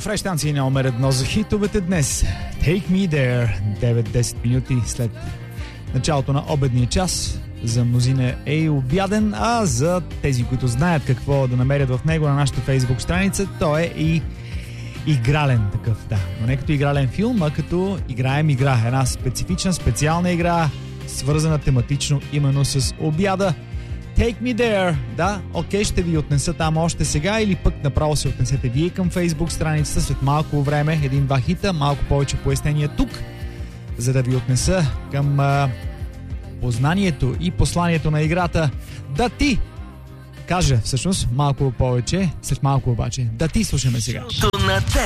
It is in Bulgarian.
Фреш станция номер 1 за хитовете днес. Take Me There. 9-10 минути след началото на обедния час. За мнозина е обяден, а за тези, които знаят какво да намерят в него на нашата фейсбук страница, то е и игрален такъв, да. Но не като игрален филм, а като играем игра. Една специфична, специална игра, свързана тематично именно с обяда. Take Me There. Да, окей, ще ви отнеса там още сега или пък направо се отнесете вие към фейсбук страницата след малко време. 1-2 хита, малко повече пояснения тук, за да ви отнеса към познанието и посланието на играта. Да ти кажа всъщност малко повече, след малко обаче. Да ти слушаме сега. На теб.